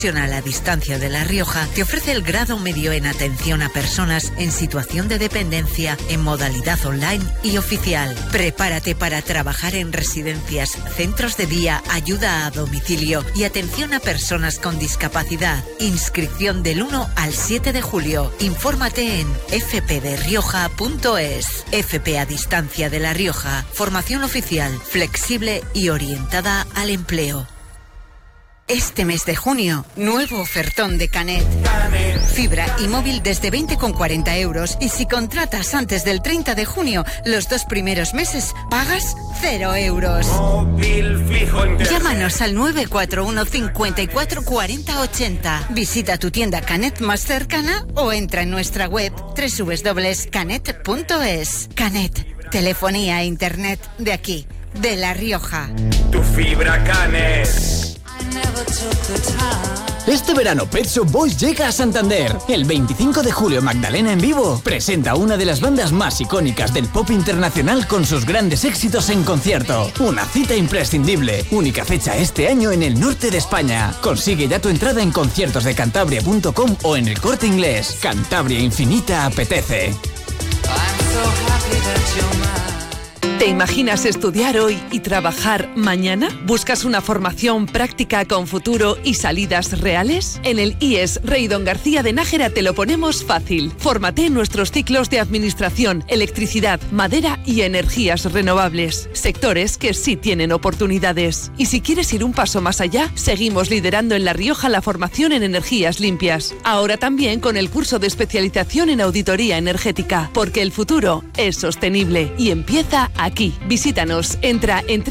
A Distancia de La Rioja te ofrece el grado medio en atención a personas en situación de dependencia en modalidad online y oficial. Prepárate para trabajar en residencias, centros de día, ayuda a domicilio y atención a personas con discapacidad. Inscripción del 1 al 7 de julio. Infórmate en fpderrioja.es. FP a Distancia de La Rioja. Formación oficial, flexible y orientada al empleo. Este mes de junio, nuevo ofertón de Canet. Fibra y móvil desde 20,40 euros. Y si contratas antes del 30 de junio, los 2 primeros meses pagas 0 euros. Móvil fijo internet. Llámanos al 941 54 40 80. Visita tu tienda Canet más cercana o entra en nuestra web www.canet.es. Canet, telefonía e internet de aquí, de La Rioja. Tu fibra Canet. Este verano Pet Shop Boys llega a Santander. El 25 de julio Magdalena en vivo presenta una de las bandas más icónicas del pop internacional con sus grandes éxitos en concierto. Una cita imprescindible. Única fecha este año en el norte de España. Consigue ya tu entrada en conciertosdecantabria.com o en el Corte Inglés. Cantabria Infinita apetece. ¿Te imaginas estudiar hoy y trabajar mañana? ¿Buscas una formación práctica con futuro y salidas reales? En el IES Rey Don García de Nájera te lo ponemos fácil. Fórmate en nuestros ciclos de administración, electricidad, madera y energías renovables. Sectores que sí tienen oportunidades. Y si quieres ir un paso más allá, seguimos liderando en La Rioja la formación en energías limpias. Ahora también con el curso de especialización en auditoría energética. Porque el futuro es sostenible y empieza aquí. Visítanos, entra en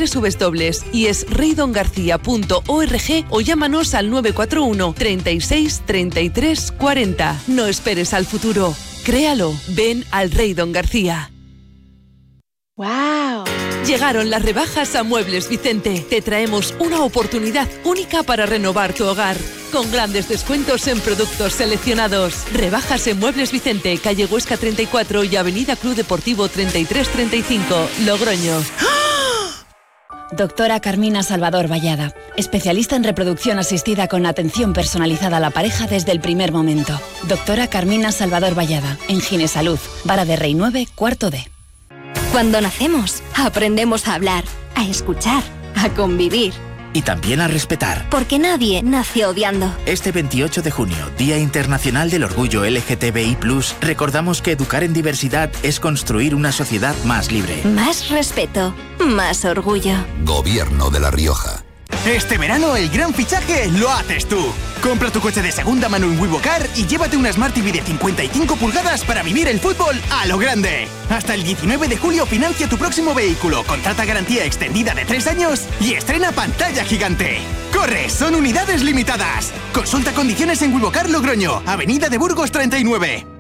www.iesreydongarcia.org o llámanos al 941 36 33 40. No esperes al futuro, créalo, ven al Rey Don García. ¡Wow! Llegaron las rebajas a Muebles Vicente. Te traemos una oportunidad única para renovar tu hogar. Con grandes descuentos en productos seleccionados. Rebajas en Muebles Vicente, calle Huesca 34 y avenida Club Deportivo 3335, Logroño. Doctora Carmina Salvador Vallada, especialista en reproducción asistida con atención personalizada a la pareja desde el primer momento. Doctora Carmina Salvador Vallada, en Ginesalud, Vara de Rey 9, cuarto D. Cuando nacemos, aprendemos a hablar, a escuchar, a convivir. Y también a respetar. Porque nadie nace odiando. Este 28 de junio, Día Internacional del Orgullo LGTBI+, recordamos que educar en diversidad es construir una sociedad más libre. Más respeto, más orgullo. Gobierno de La Rioja. Este verano el gran fichaje lo haces tú. Compra tu coche de segunda mano en Wivocar y llévate una Smart TV de 55 pulgadas para vivir el fútbol a lo grande. Hasta el 19 de julio financia tu próximo vehículo, contrata garantía extendida de 3 años y estrena pantalla gigante. ¡Corre! ¡Son unidades limitadas! Consulta condiciones en Wivocar Logroño, Avenida de Burgos 39.